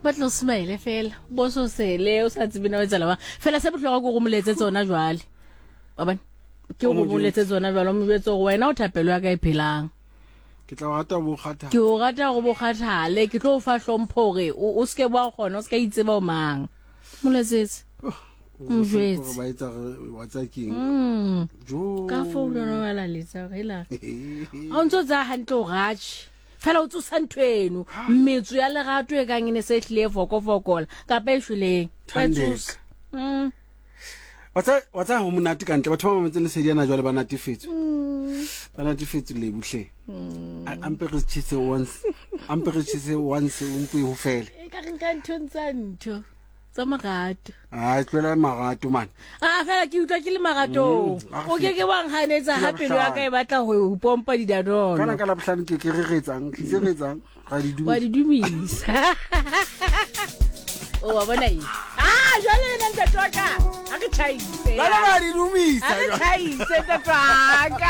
batlo smile fela boso sele o sa tsebina wa tsala ba fela se botlhokwa go moletse tsona jwale ba bana ke go moletse tsona jwale mo betso go wena o thapelwa ka iphelang ke tla rata bo kgatha ke o rata go bo kgathale ke tlo fa hlompho gore o ske ba gona o ska itseba o mang moletsetse mjwetse ba itsa wa tsa keng jo ka founa no wala letsa hela a ntse tsa hantle o gatshi fela o tsosa nthweno metso ya lerato e kang ene se hlile fokofokola ka pa ishuleng ba tsosa What's ho monate kantle batho ba mametse le sediana jwale ba natifetse le buhle ampe re tshise once o mpe ho fele e ka reng ka ntho tsa magato tloela magato man fela ke utlwa ke le magato o ke wang hanetsa hape le wa ka e batla go pompa didadono kana ka la bohlano ke reretsang ga di dumisa o wa bona eng jwale nna ntatoka a ke thaise ba di dumisa a ke thaise tatwaka